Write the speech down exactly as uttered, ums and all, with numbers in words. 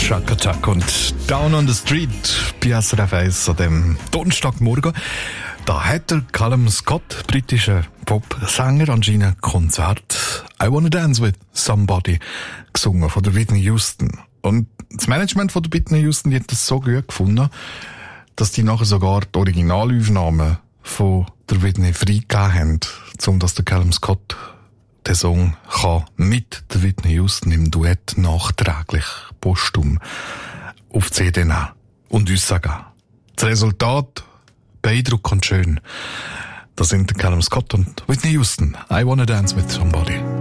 Shack Attack und Down on the Street bei S R F eins an dem Donnerstagmorgen. Da hat der Callum Scott, britischer Popsänger, anscheinend ein Konzert I Wanna Dance With Somebody gesungen von der Whitney Houston. Und das Management von der Whitney Houston die hat das so gut gefunden, dass die nachher sogar die Originalaufnahmen von der Whitney freigegeben haben, um dass der Callum Scott den Song kann mit der Whitney Houston im Duett nachträglich postum auf C D nehmen und uns sagen. Das Resultat beeindruckend schön. Das sind der Callum Scott und Whitney Houston. I Wanna Dance With Somebody.